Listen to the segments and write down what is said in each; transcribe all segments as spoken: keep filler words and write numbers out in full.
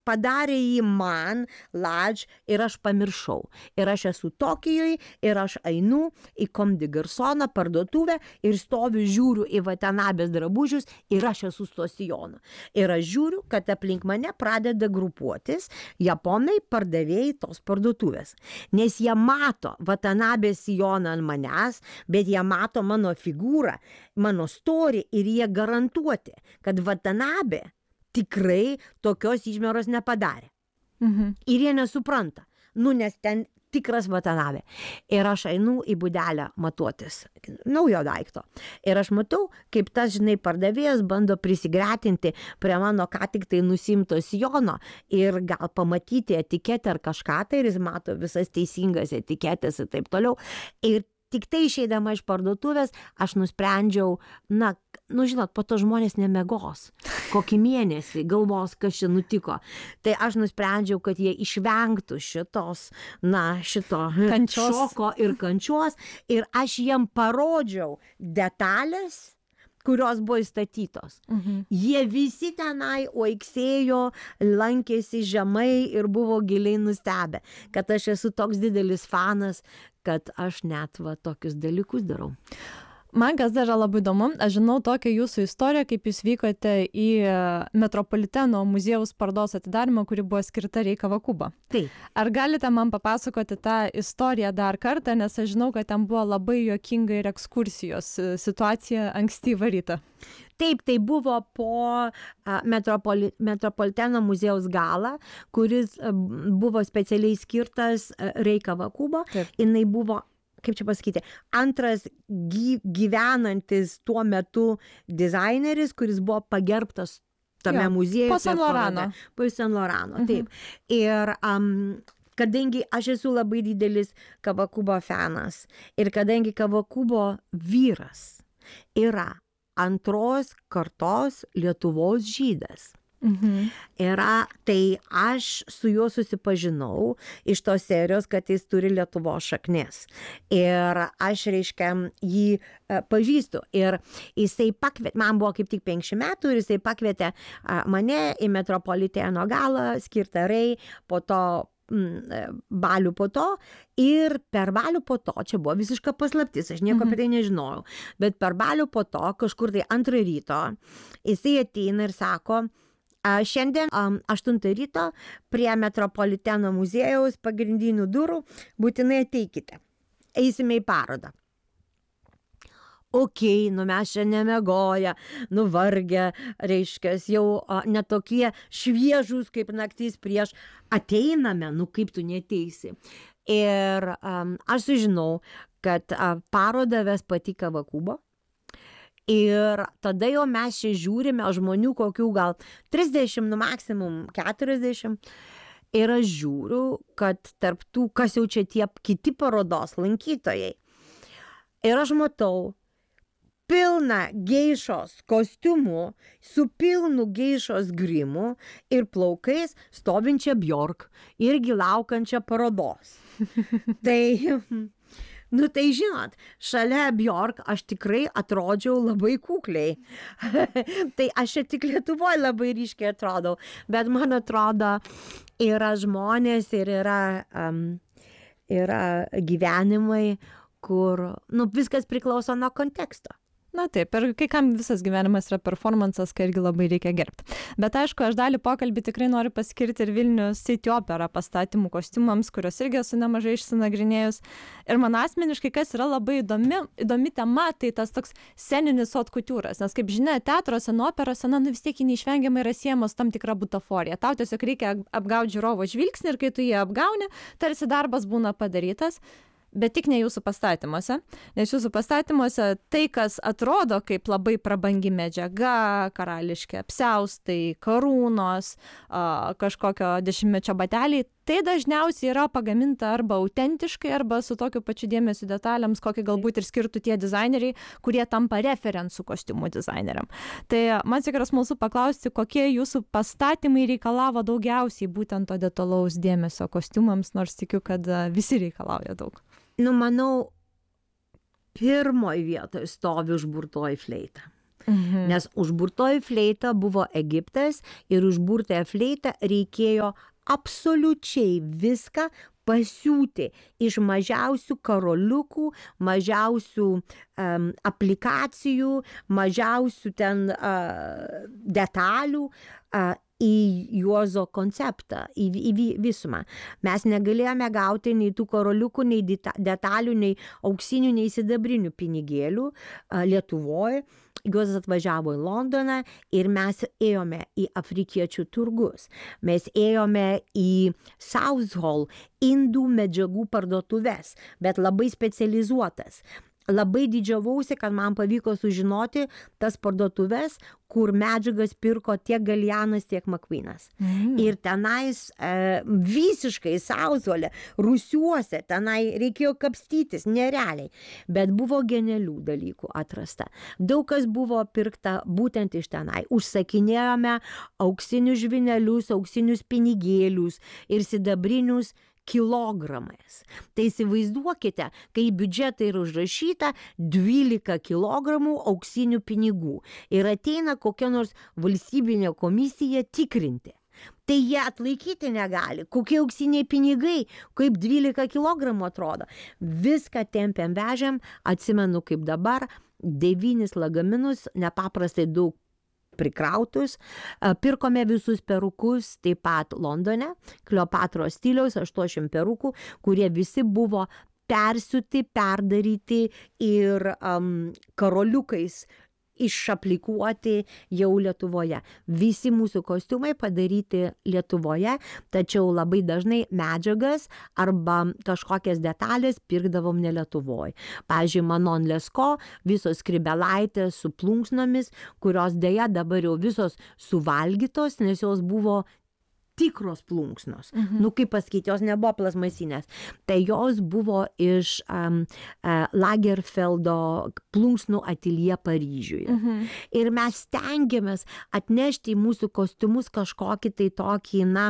padarė jį man, large, ir aš pamiršau. Ir aš esu Tokijoj, ir aš einu į Comme des Garçons parduotuvę ir stoviu, žiūriu į Vatanabės drabužius ir aš esu su to sijonu. Ir aš žiūriu, kad aplink mane pradeda grupuotis japonai pardavėjai tos parduotuvės. Nes jie mato Vatanabės sijoną ant manęs, bet jie mato mano figūrą, mano storį ir jie garantuoti, kad Vatanabė tikrai tokios išmeros nepadarė. Mhm. Ir jie nesupranta. Nu, nes ten tikras Vatanabė. Ir aš einu į būdelę matuotis naujo daikto. Ir aš matau, kaip tas, žinai, pardavėjas bando prisigretinti prie mano ką tik tai nusimto sijono ir gal pamatyti etiketę ar kažką, tai ir jis mato visas teisingas etiketės ir taip toliau. Ir tik tai išeidama iš parduotuvės, aš nusprendžiau, na, nu žinot, po to žmonės nemegos. Kokį mėnesį galvos, kas čia nutiko. Tai aš nusprendžiau, kad jie išvengtų šitos, na, šito Kančios. šoko ir kančios. Ir aš jiem parodžiau detalės, kurios buvo įstatytos. Mhm. Jie visi tenai oiksėjo, lankėsi žemai ir buvo giliai nustebę, kad aš esu toks didelis fanas, kad aš net va tokius dalykus darau. Man kas dar yra labai įdomu, aš žinau tokią jūsų istoriją, kaip jūs vykote į Metropoliteno muziejaus parodos atidarymą, kuri buvo skirta Rei Kawakubo. Taip. Ar galite man papasakoti tą istoriją dar kartą, nes aš žinau, kad ten buvo labai juokinga ir ekskursijos situacija ankstyvą rytą. Taip, tai buvo po a, Metropoli, Metropoliteno muziejaus galą, kuris a, buvo specialiai skirtas a, Rei Kawakubo. Taip. Jinai buvo, kaip čia pasakyti, antras gy, gyvenantis tuo metu dizaineris, kuris buvo pagerbtas tame Jo, muziejuje. po San Lorano. Po San Lorano, Mhm. taip. Ir um, kadangi aš esu labai didelis Kawakubo fanas ir kadangi Kawakubo vyras yra antros kartos Lietuvos žydas. Mhm. Yra, tai aš su juo susipažinau iš tos serijos, kad jis turi Lietuvos šaknis. Ir aš, reiškia, jį e, pažįstu. Ir jisai pakvietė, man buvo kaip tik penkiasdešimt metų, ir jisai pakvietė a, mane į Metropoliteno galą, skirtą Rei, po to balių po to ir per balių po to, čia buvo visiška paslaptis, aš nieko apie tai nežinojau, bet per balių po to, kažkur tai antrą ryto, jisai ateina ir sako, a, šiandien um, aštuntą ryto prie Metropoliteno muziejaus pagrindinių durų būtinai ateikite, eisime į parodą. Ok, nu mes čia nemegoja, nuvargę, reiškia, jau a, netokie šviežus kaip naktis prieš, ateiname, nu kaip tu neteisi. Ir um, aš sužinau, kad a, parodą ves pati Kawakubo. Ir tada jau mes čia žiūrime žmonių kokių gal trisdešimt, nu maksimum keturiasdešimt. Ir aš žiūriu, kad tarp tų, kas jau čia tie kiti parodos lankytojai. Ir aš matau pilna geišos kostiumų, su pilnu geišos grimu ir plaukais stovinčia Bjork, irgi laukančia parodos. Tai, nu tai žinot, šalia Bjork aš tikrai atrodžiau labai kukliai. Tai aš čia tik Lietuvoje labai ryškiai atrodau, bet man atrodo, yra žmonės ir yra, um, yra gyvenimai, kur, nu, viskas priklauso nuo konteksto. Na taip, ir kai kam visas gyvenimas yra performances, kai irgi labai reikia gerbti. Bet aišku, aš dalį pokalbį tikrai noriu paskirti ir Vilnius City Opera pastatymų kostiumams, kurios irgi esu nemažai išsinagrinėjus. Ir man asmeniškai, kas yra labai įdomi, įdomi tema, tai tas toks sceninis haute couture'as. Nes kaip žinia, teatruose, nu, operose, na, nu vis tiek neišvengiamai yra siejamos tam tikra butaforija. Tau tiesiog reikia apgauti žiūrovo žvilgsnį ir kai tu jį apgauni, tarsi darbas būna padarytas. Bet tik ne jūsų pastatymuose, nes jūsų pastatymuose tai, kas atrodo kaip labai prabangi medžiaga, karališki apsiaustai, karūnos, kažkokio dešimtmečio bateliai, tai dažniausiai yra pagaminta arba autentiškai, arba su tokiu pačiu dėmesiu detalėms, kokį galbūt ir skirtų tie dizaineriai, kurie tampa referencų kostiumų dizaineriam. Tai man tikrai smalsu paklausti, kokie jūsų pastatymai reikalavo daugiausiai būtent to detalaus dėmesio kostiumams, nors tikiu, kad visi reikalauja daug. Nu, manau, pirmoji vietoje stovi užburtoji fleita. Mhm. Nes užburtoji fleita buvo Egiptas ir užburtąją fleitą reikėjo absoliučiai viską pasiūti iš mažiausių karoliukų, mažiausių um, aplikacijų, mažiausių ten uh, detalių uh, į Juozo konceptą, į, į visumą. Mes negalėjome gauti nei tų karoliukų, nei detalių, nei auksinių, nei sidabrinių pinigėlių uh, Lietuvoje. Juozas atvažiavo į Londoną ir mes ėjome į afrikiečių turgus. Mes ėjome į Southall indų medžiagų parduotuves, bet labai specializuotas. Labai didžiavausi, kad man pavyko sužinoti tas parduotuves, kur medžiagas pirko tiek Galianas, tiek McQueenas. Mm. Ir tenais e, visiškai Southall'e, rūsiuose, tenai reikėjo kapstytis, nerealiai. Bet buvo genialių dalykų atrasta. Daug kas buvo pirkta būtent iš tenai. Užsakinėjome auksinius žvinelius, auksinius pinigėlius ir sidabrinius kilogramais. Tai įsivaizduokite, kai į biudžetą yra užrašyta dvylika kilogramų auksinių pinigų ir ateina kokia nors valstybinė komisija tikrinti. Tai jie atlaikyti negali. Kokie auksiniai pinigai, kaip dvylika kilogramų atrodo. Viską tempėm vežėm, atsimenu kaip dabar, devynis lagaminus, nepaprastai daug prikrautus, pirkome visus perukus taip pat Londone, Kleopatros stiliaus aštuoniasdešimt perukų, kurie visi buvo persiūti, perdaryti ir um, karoliukais išaplikuoti jau Lietuvoje. Visi mūsų kostiumai padaryti Lietuvoje, tačiau labai dažnai medžiagas arba kažkokias detalės pirkdavom ne Lietuvoje. Pavyzdžiui, Manon Lescaut, visos skrybelaitės su plunksnomis, kurios dėja dabar jau visos suvalgytos, nes jos buvo tikros plunksnos. Mhm. Nu, kaip pasakyti, jos nebuvo plasmasinės. Tai jos buvo iš um, uh, Lagerfeldo plunksnų ateljė Paryžiuje. Mhm. Ir mes stengiamės atnešti į mūsų kostiumus kažkokį tai tokį, na,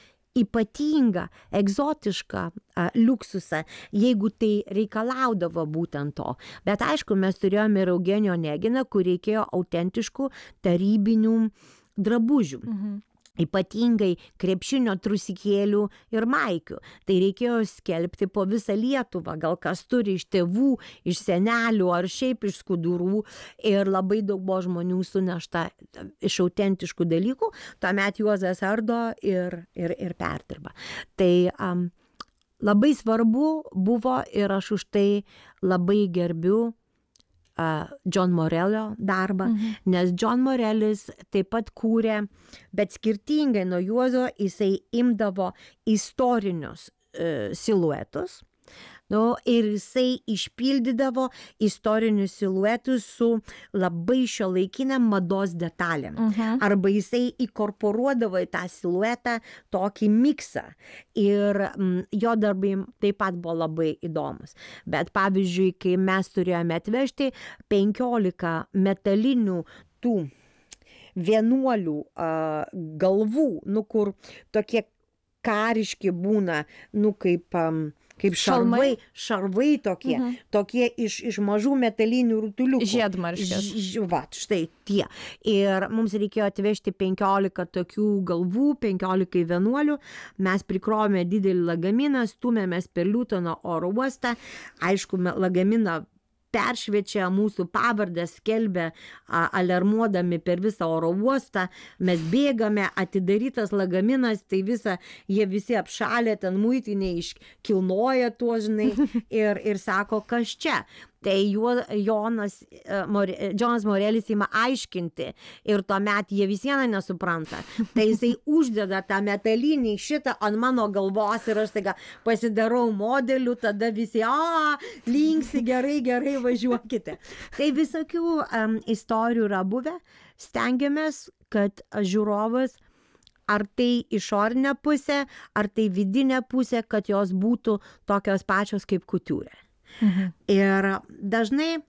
ypatingą, egzotišką uh, liuksusą, jeigu tai reikalaudavo būtent to. Bet aišku, mes turėjome ir Eugenio Oneginą, kur reikėjo autentiškų tarybinių drabužių. Mhm. Ypatingai krepšinio trusikėlių ir maikių. Tai reikėjo skelbti po visą Lietuvą, gal kas turi iš tėvų, iš senelių ar šiaip iš skudurų. Ir labai daug buvo žmonių sunešta iš autentiškų dalykų. Tuomet Juozas ardo ir, ir, ir perdirba. Tai um, labai svarbu buvo ir aš už tai labai gerbiu John Morelio darbą, mhm. nes John Morelis taip pat kūrė, bet skirtingai nuo Juozo jisai imdavo istorinius uh, siluetus, nu, ir jisai išpildydavo istorinius siluetus su labai šiuolaikinėm mados detalėm. Mhm. Arba jisai įkorporuodavo į tą siluetą tokį miksą. Ir mm, jo darbai taip pat buvo labai įdomus. Bet pavyzdžiui, kai mes turėjome atvežti penkiolika metalinių tų vienuolių uh, galvų, nu, kur tokie kariški būna, nu, kaip... Um, kaip šarvai, šarvai tokie, mhm. tokie iš, iš mažų metalinių rutuliukų. Žiedmarškės. Ž, va, štai tie. Ir mums reikėjo atvežti penkiolika tokių galvų, penkiolika vienuolių. Mes prikrovėme didelį lagaminą, stumėmės per Liutono oro uostą. Aišku, lagaminą peršviečia mūsų pavardes, skelbia alarmuodami per visą oro uostą, mes bėgame, atidarytas lagaminas, tai visa, jie visi apšalė, ten muitiniai iškilnoja tuo, žinai, ir, ir sako, kas čia. Tai juo, Jonas, More, Jonas Morelis ima aiškinti ir tuomet jie vis viena nesupranta. Tai jisai uždeda tą metalinį šitą ant mano galvos ir aš taiga pasidarau modelių, tada visi, a, linksi, gerai, gerai, važiuokite. Tai visokių um, istorijų yra buvę. Stengiamės, kad žiūrovas ar tai išorinė pusė, ar tai vidinė pusė, kad jos būtų tokios pačios kaip kutiūrė. Mhm. Ir dažnai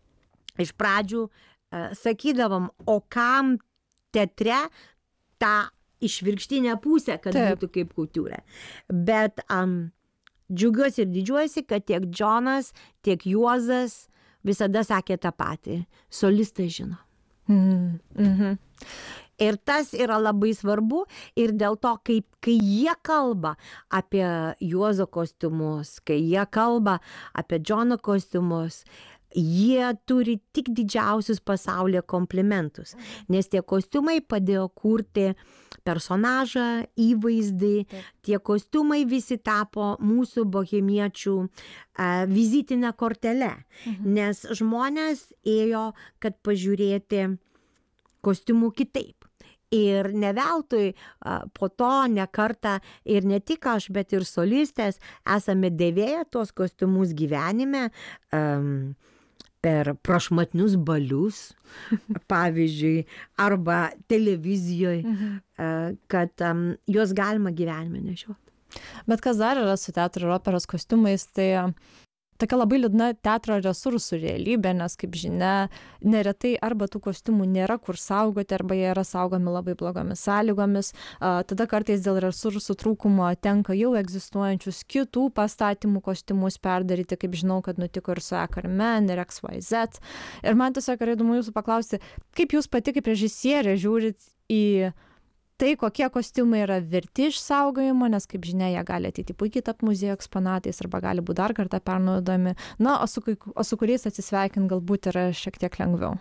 iš pradžių uh, sakydavom, o kam teatre tą išvirkštinę pusę, kad Taip. Būtų kaip kutiūrė. Bet um, džiugiuosi ir didžiuosi, kad tiek Džonas, tiek Juozas visada sakė tą patį. Solistas žino. Mhm. Mhm. Ir tas yra labai svarbu ir dėl to, kaip, kai jie kalba apie Juozo kostiumus, kai jie kalba apie Džono kostiumus, jie turi tik didžiausius pasaulyje komplimentus, nes tie kostiumai padėjo kurti personažą, įvaizdį, tie kostiumai visi tapo mūsų bohemiečių uh, vizitinę kortelę, mhm. nes žmonės ėjo, kad pažiūrėti kostiumų kitaip. Ir ne veltui po to ne kartą ir ne tik aš, bet ir solistės esame dėvėję tuos kostiumus gyvenime um, per prašmatnius balius, pavyzdžiui, arba televizijoje, mhm. uh, kad um, juos galima gyvenime nešioti. Bet kas dar yra su teatro ir operos kostiumais, tai tokia labai liūdna teatro resursų realybė, nes, kaip žinia, neretai arba tų kostiumų nėra kur saugoti, arba jie yra saugomi labai blogomis sąlygomis. Tada kartais dėl resursų trūkumo tenka jau egzistuojančius kitų pastatymų kostiumus perdaryti, kaip žinau, kad nutiko ir su E. Carmen, ir X Y Z. Ir man tiesiog yra įdomu jūsų paklausti, kaip jūs pati kaip režisierė žiūrit į tai, kokie kostiumai yra verti išsaugojimo, nes, kaip žinia, jie gali ateiti puikiai tapti muziejų eksponatais arba gali būti dar kartą pernaudojami, na, o su, o su kuriais atsisveikinti galbūt yra šiek tiek lengviau.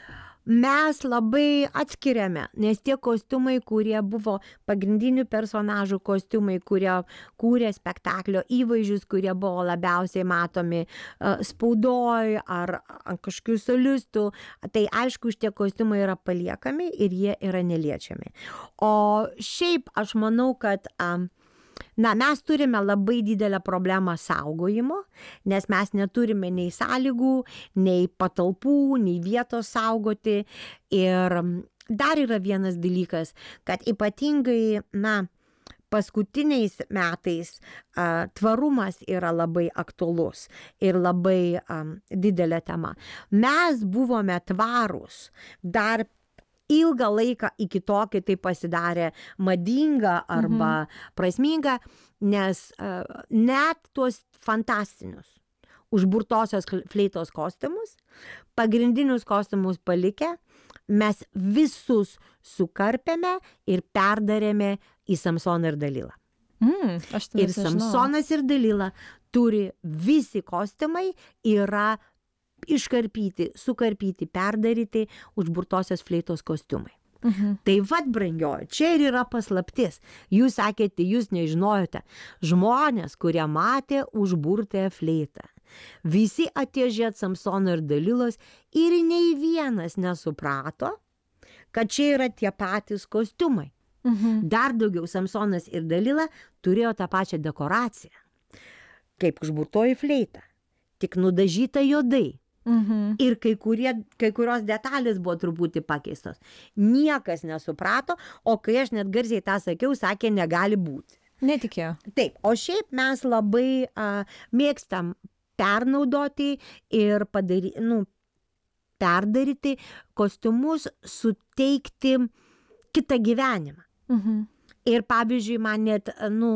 Mes labai atskiriame, nes tie kostiumai, kurie buvo pagrindinių personažų kostiumai, kurie kūrė spektaklio įvaizdžius, kurie buvo labiausiai matomi spaudoj ar ant kažkokių solistų, tai aišku, šitie kostiumai yra paliekami ir jie yra neliečiami. O šiaip aš manau, kad um, na, mes turime labai didelę problemą saugojimo, nes mes neturime nei sąlygų, nei patalpų, nei vietos saugoti. Ir dar yra vienas dalykas, kad ypatingai, na, paskutiniais metais a, tvarumas yra labai aktualus ir labai a, didelė tema. Mes buvome tvarūs dar ilgą laiką iki to, kai tai pasidarė madinga arba mhm. prasminga, nes uh, net tuos fantastinius užburtosios fleitos kostiumus, pagrindinius kostiumus palikę, mes visus sukarpėme ir perdarėme į Samsoną ir Dalilą. Mm, ir Samsonas ir Dalila turi visi kostiumai yra iškarpyti, sukarpyti, perdaryti užburtosios fleitos kostiumai. Mhm. Tai vat, brangioji, čia ir yra paslaptis. Jūs sakėte, jūs nežinojote. Žmonės, kurie matė užburtąją fleitą, visi atėjo žiūrėti Samsono ir Dalilos ir nei vienas nesuprato, kad čia yra tie patys kostiumai. Mhm. Dar daugiau, Samsonas ir Dalila turėjo tą pačią dekoraciją, kaip užburtoji fleita, tik nudažyta juodai. Mhm. Ir kai, kurie, kai kurios detalės buvo truputį pakeistos. Niekas nesuprato, o kai aš net garsiai tą sakiau, sakė, negali būti. Netikėjau. Taip, o šiaip mes labai uh, mėgstam pernaudoti ir padary, nu, perdaryti kostiumus, suteikti kitą gyvenimą. Mhm. Ir pavyzdžiui, man net, nu,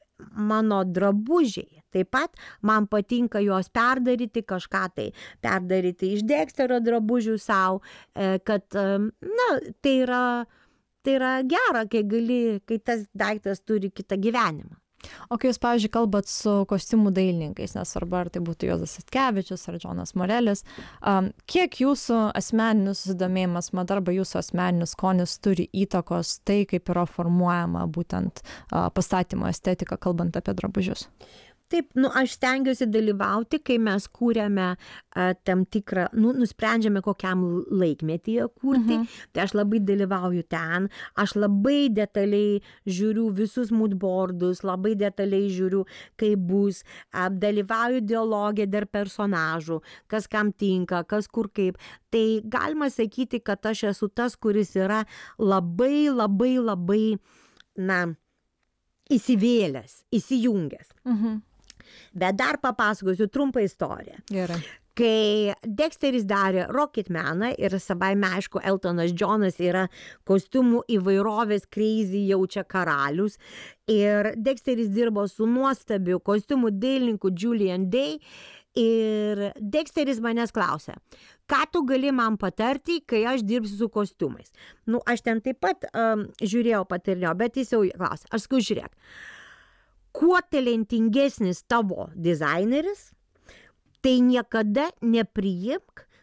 mano drabužiai, taip pat man patinka juos perdaryti, kažką tai perdaryti iš Dexterio drabužių savo, kad, na, tai yra, tai yra gera, kai gali, kai tas daiktas turi kitą gyvenimą. O kai jūs, pavyzdžiui, kalbat su kostiumų dailininkais, nesvarbu, ar tai būtų Juozas Statkevičius ar Džonas Morelis, um, kiek jūsų asmeninis susidomėjimas mada arba jūsų asmeninis skonis turi įtakos tai, kaip yra formuojama būtent uh, pastatymo estetika, kalbant apie drabužius? Taip, nu, aš stengiuosi dalyvauti, kai mes kūrėme a, tam tikrą, nu, nusprendžiame kokiam laikmetyje kurti, mhm. tai aš labai dalyvauju ten, aš labai detaliai žiūriu visus moodboardus, labai detaliai žiūriu, kaip bus, a, dalyvauju dialogė dar personažų, kas kam tinka, kas kur kaip. Tai galima sakyti, kad aš esu tas, kuris yra labai, labai, labai, na, įsivėlęs, įsijungęs. Mhm. Bet dar papasakosiu trumpą istoriją. Gerai. Kai Dexteris darė Rocketmaną ir savaime aišku, Eltonas Džonas yra kostiumų įvairovės crazy jaučia karalius ir Dexteris dirbo su nuostabiu kostiumų dailininku Julian Day ir Dexteris manęs klausė, ką tu gali man patarti, kai aš dirbsiu su kostiumais? Nu, aš ten taip pat um, žiūrėjau, patirinėjau, bet jis jau klausė. Aš sakau, žiūrėk, kuo talentingesnis tavo dizaineris, tai niekada nepriimk,